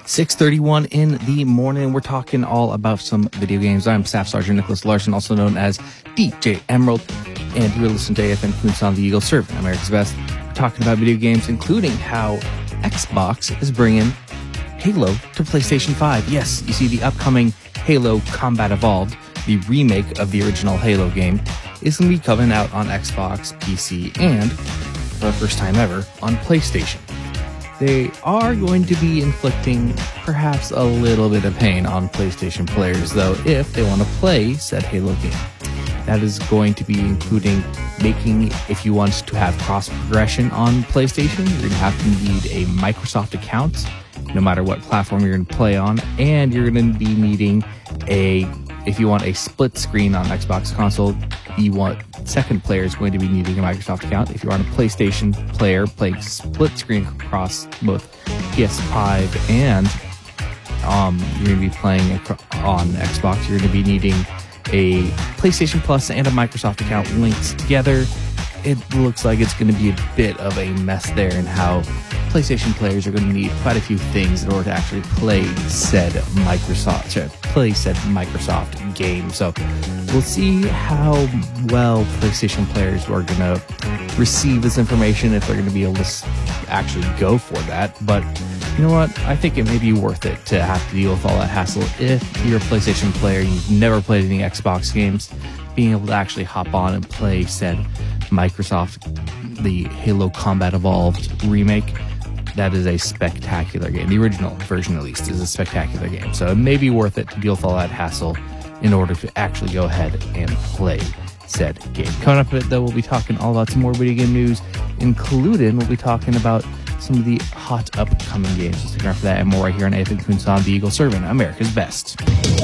6:31 in the morning. We're talking all about some video games. I'm Staff Sergeant Nicholas Larson, also known as DJ Emerald, and you're listening to AFN Kunsan, the Eagle Serving America's Best. We're talking about video games, including how Xbox is bringing Halo to PlayStation 5. Yes, you see the upcoming Halo Combat Evolved, the remake of the original Halo game, is going to be coming out on Xbox, PC, and, for the first time ever, on PlayStation. They are going to be inflicting perhaps a little bit of pain on PlayStation players, though, if they want to play said Halo game. That is going to be including making, if you want to have cross-progression on PlayStation, you're going to have to need a Microsoft account, no matter what platform you're going to play on, and you're going to be needing if you want a split screen on Xbox console, second player is going to be needing a Microsoft account. If you are a PlayStation player playing split screen across both PS5 and you're going to be playing on Xbox, you're going to be needing a PlayStation Plus and a Microsoft account linked together. It looks like it's going to be a bit of a mess there in how PlayStation players are going to need quite a few things in order to actually play said Microsoft game. So we'll see how well PlayStation players are going to receive this information, if they're going to be able to actually go for that. But you know what? I think it may be worth it to have to deal with all that hassle. If you're a PlayStation player, you've never played any Xbox games, being able to actually hop on and play said Microsoft, the Halo Combat Evolved remake, that is a spectacular game. The original version, at least, is a spectacular game. So it may be worth it to deal with all that hassle in order to actually go ahead and play said game. Coming up a bit, though, we'll be talking all about some more video game news, including we'll be talking about some of the hot upcoming games. So stick around for that and more right here on AFN Kunsan, the Eagle Serving America's Best.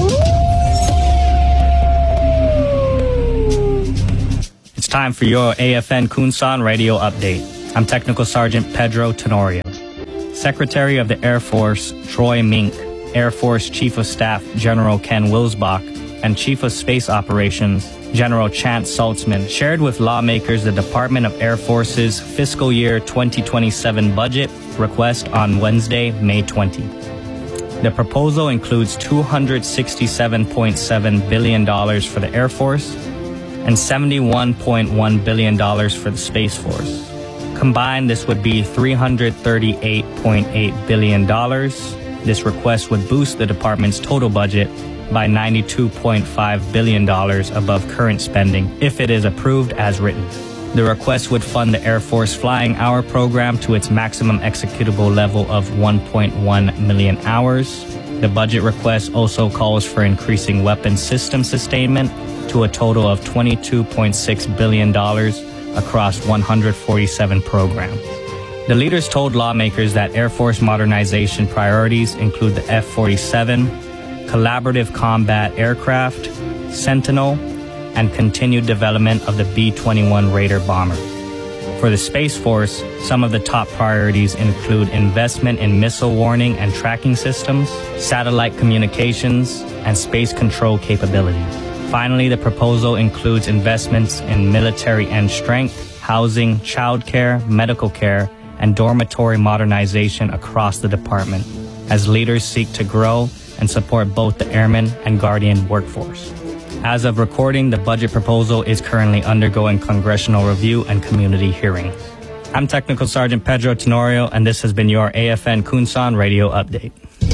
It's time for your AFN Kunsan radio update. I'm Technical Sergeant Pedro Tenorio. Secretary of the Air Force Troy Mink, Air Force Chief of Staff General Ken Wilsbach, and Chief of Space Operations General Chance Saltzman shared with lawmakers the Department of Air Force's fiscal year 2027 budget request on Wednesday, May 20. The proposal includes $267.7 billion for the Air Force and $71.1 billion for the Space Force. Combined, this would be $338.8 billion. This request would boost the department's total budget by $92.5 billion above current spending if it is approved as written. The request would fund the Air Force Flying Hour program to its maximum executable level of 1.1 million hours. The budget request also calls for increasing weapons system sustainment to a total of $22.6 billion across 147 programs. The leaders told lawmakers that Air Force modernization priorities include the F-47, collaborative combat aircraft, Sentinel, and continued development of the B-21 Raider bomber. For the Space Force, some of the top priorities include investment in missile warning and tracking systems, satellite communications, and space control capabilities. Finally, the proposal includes investments in military end strength, housing, childcare, medical care, and dormitory modernization across the department, as leaders seek to grow and support both the Airman and Guardian workforce. As of recording, the budget proposal is currently undergoing congressional review and community hearings. I'm Technical Sergeant Pedro Tenorio, and this has been your AFN Kunsan Radio Update.